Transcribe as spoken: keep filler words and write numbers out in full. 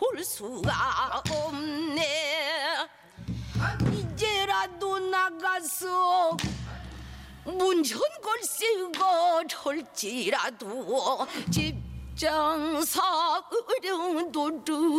볼 수가 없네. 이제라도 나가서 문전골세고 절지라도 집장사 어령도를